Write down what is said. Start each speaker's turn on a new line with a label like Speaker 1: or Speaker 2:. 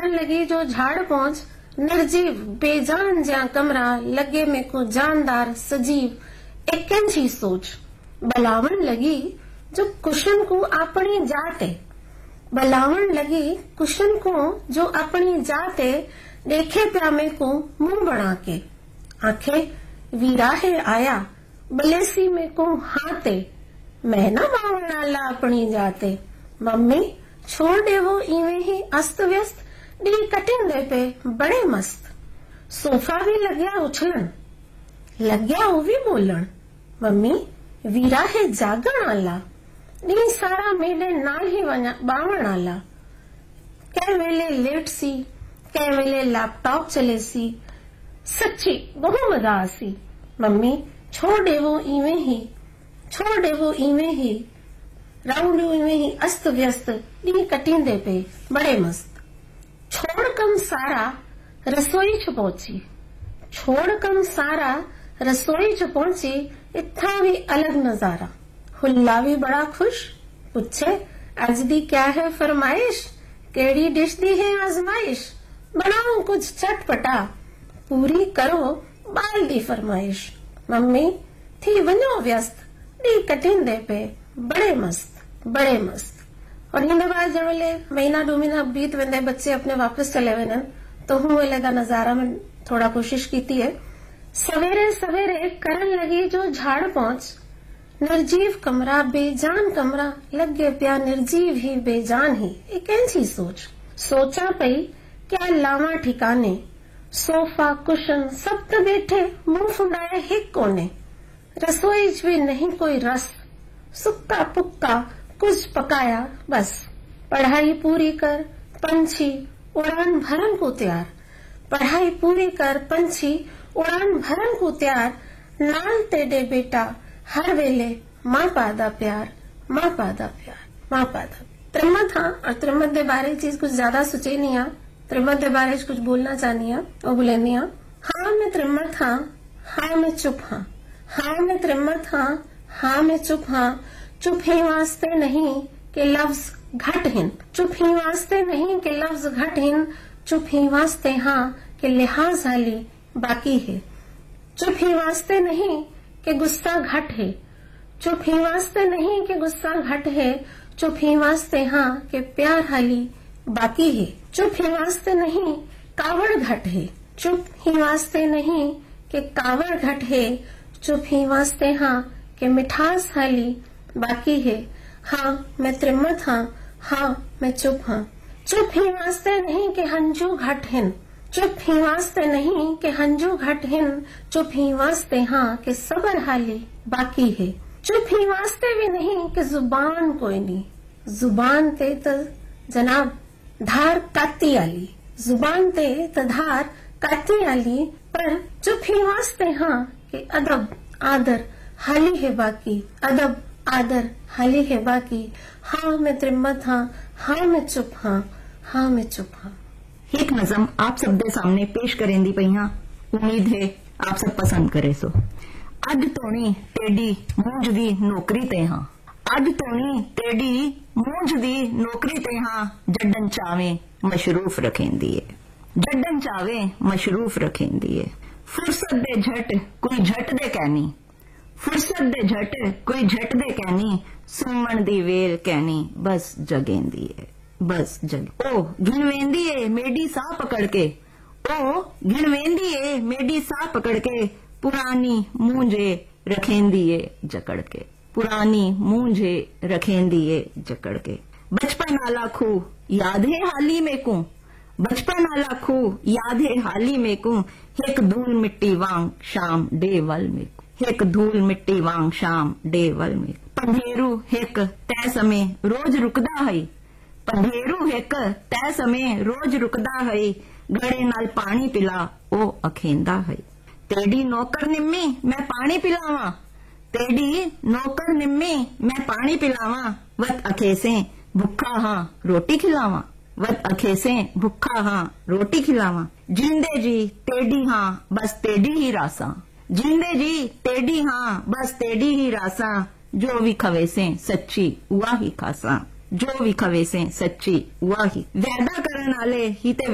Speaker 1: करन लगी जो झाड़ पहुंच, निर्जीव बेजान ज्या कमरा, लगे में को जानदार सजीव एक कैंची सोच। बलावन लगी जो कुशन को अपनी जाते, बलावन लगी कुशन को जो अपनी जाते, देखे प्यामे को मुंह बना के। आंखें वीराहे आया बलेसी में को हाथे, मैं ना बावणाला अपनी जाते। मम्मी छोड़ दे वो इवे ही अस्त व्यस्त, डी कटिंग दे पे बड़े मस्त। सोफा भी लग्या उछलन, लग्या वो भी बोलन, मम्मी वीरा है जागण आला, डी सारा मेले नाल ही बावण आला। कै वेले लेट सी, कै वेले लैपटॉप चले सी, सच्ची बहु मजा आसी। मम्मी छोड़ दे वो इवे ही, छोड़ दे वो इवे ही, राउंड इवे ही अस्त व्यस्त, डी कटिंदे पे बड़े मस्त। छोड़ कम सारा रसोई च पहुंची, छोड़ कम सारा रसोई च पहुंची, इतना भी अलग नजारा। हुल्ला भी बड़ा खुश, पूछे आज दी क्या है फरमाइश, केड़ी डिश दी है आजमाइश, बनाओ कुछ चटपटा, पूरी करो बाल दी फरमाइश। मम्मी थी वनो व्यस्त, दी कटिंदे पे बड़े मस्त, बड़े मस्त। और हिंद बाद जब महीना 2 महीना बीत वेंदे, बच्चे अपने वापस चले वेन, तो हूं वेले दा नजारा में थोड़ा कोशिश की है। सवेरे सवेरे करन लगी जो झाड़ पहुंच, निर्जीव कमरा बेजान कमरा, लगे प्या निर्जीव ही बेजान ही एक ऐसी सोच। सोचा पई क्या लावा ठिकाने, सोफा कुशन सब तो बैठे मुंह फुंडाए हिक कोने। रसोई च भी नहीं कोई रस, सुक्का पुक्का कुछ पकाया बस। पढ़ाई पूरी कर पंछी उड़ान भरन को तैयार, पढ़ाई पूरी कर पंछी उड़ान भरन को तैयार, नाल तेरे बेटा हर वेले माँ पादा प्यार, माँ पादा प्यार, माँ पादा। त्रिमत हाँ, और त्रिमत दे बारे चीज कुछ ज्यादा सोचे नहीं हाँ, त्रिमत दे बारे कुछ बोलना चाहनी हाँ और बोलेनी हाँ। हाँ मैं त्रिमत हाँ, हाँ मैं चुप हाँ, हाँ मैं त्रिमत हाँ, हाँ मैं चुप हाँ। चुप ही वास्ते नहीं के लफ्ज घट हिन, चुप ही वास्ते नहीं के लफ्ज घट हिन, चुप ही वास्ते हाँ के लिहाज हाली बाकी है। चुप ही वास्ते नहीं के गुस्सा घट है, चुप ही वास्ते नहीं के गुस्सा घट है, चुप ही वास्ते हाँ के प्यार हाली बाकी है। चुप ही वास्ते नहीं कावड़ घट है, चुप ही वास्ते नहीं के कावड़ घट है, चुप ही वास्ते हाँ के मिठास हाली बाकी है। हाँ मैं त्रिमत हाँ, हाँ मैं चुप हाँ। चुप ही वास्ते नहीं के हंजू घट हिन, चुप ही वास्ते नहीं के हंजू घट हिन, चुप ही वास्ते हाँ के सबर हाली बाकी है। चुप ही वास्ते भी नहीं के जुबान कोई नहीं, जुबान ते तो जनाब धार काती आली, जुबान ते तो धार काती आली, पर चुप ही वास्ते हाँ के अदब आदर हाली है बाकी, अदब आदर हाली है बाकी। हाँ मैं त्रिमत हाँ, हाँ मैं चुप हाँ, हाँ मैं चुप हाँ।
Speaker 2: एक नज़म आप सब दे सामने पेश करेंदी पई हाँ, उम्मीद है आप सब पसंद करे सो। अज तोनी टेडी मूंज दी नौकरी ते हाँ, अज तोनी टेडी मूंज दी नौकरी ते हाँ, जड्डन चावे मशरूफ रखेंदी है, जड्डन चावे मशरूफ रखेंदी है। फुर्सत दे झट कोई झट दे कहनी, फुर्सत दे झट कोई झट दे कहनी, सुमन दी वेल कहनी बस जगेंदी है, बस जग। ओ घिनवेंदी है मेडी सा पकड़ के, ओ घिनवेंदी है मेडी सा पकड़ के, पुरानी मूंझे रखेंदी है जकड़ के, पुरानी मूंझे रखेंदी है जकड़ के। बचपन आला खू याद है हाली में को, बचपन आला खू याद है हाली में को, एक धूल मिट्टी वांग शाम डेवल में, एक धूल मिट्टी वांग शाम डेवल में। पंधेरू एक तय समय रोज रुकदा है, पंधेरू एक तय समय रोज रुकदा है, घड़े नाल पानी पिला ओ अखेंदा है। तेडी नौकर निम्मी मैं पानी पिलावा, तेडी नौकर निम्मी मैं पानी पिलावा, वत अखे से भुक्खा हाँ रोटी खिलावा, वत अखे से भुक्खा हाँ रोटी खिलावा। जिंदे जी तेडी हाँ बस तेडी ही रासा, जिंदे जी तेडी हाँ बस तेडी ही रासा, जो भी खवे से सच्ची हुआ ही खासा, जो भी खवे से सच्ची हुआ ही। वैदा करन आले ही ते